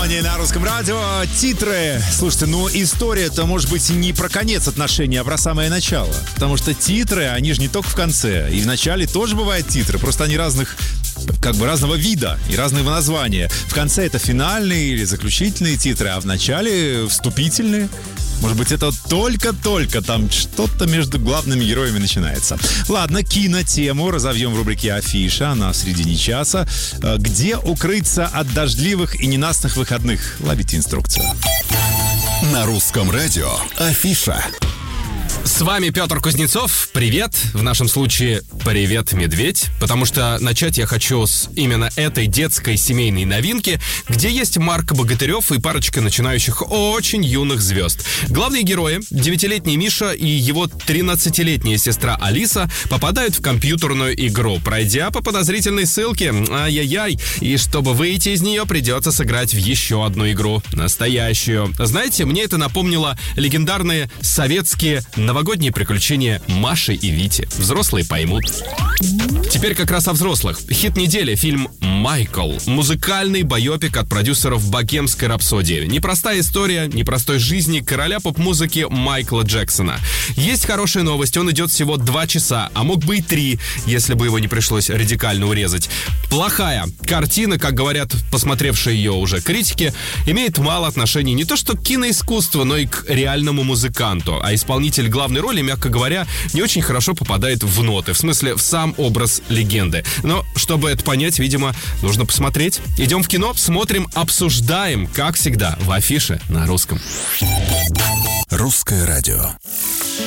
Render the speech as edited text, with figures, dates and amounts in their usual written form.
внимание, на Русском радио титры. Слушайте, история-то может быть не про конец отношений, а про самое начало. Потому что титры, они же не только в конце. И в начале тоже бывают титры, просто они разного вида и разного названия. В конце это финальные или заключительные титры, а в начале вступительные. Может быть, это только-только там что-то между главными героями начинается. Ладно, кинотему разовьем в рубрике «Афиша». Она в середине часа. Где укрыться от дождливых и ненастных выходных? Ловите инструкцию. На Русском радио «Афиша». С вами Петр Кузнецов. Привет. В нашем случае привет, медведь. Потому что начать я хочу с именно этой детской семейной новинки, где есть Марк Богатырев и парочка начинающих очень юных звезд. Главные герои, 9-летний Миша и его 13-летняя сестра Алиса, попадают в компьютерную игру, пройдя по подозрительной ссылке. Ай-яй-яй. И чтобы выйти из нее, придется сыграть в еще одну игру. Настоящую. Знаете, мне это напомнило легендарные советские новогодние приключения Маши и Вити. Взрослые поймут. Теперь как раз о взрослых. Хит недели — фильм «Майкл». Музыкальный байопик от продюсеров «Богемской рапсодии». Непростая история непростой жизни короля поп-музыки Майкла Джексона. Есть хорошая новость. Он идет всего 2 часа, а мог бы и 3, если бы его не пришлось радикально урезать. Плохая картина, как говорят посмотревшие ее уже критики, имеет мало отношений не то что к киноискусству, но и к реальному музыканту. А исполнитель главной роли, мягко говоря, не очень хорошо попадает в ноты, в смысле в сам образ легенды. Но чтобы это понять, видимо, нужно посмотреть. Идем в кино, смотрим, обсуждаем, как всегда, в Афише на русском. Русское радио.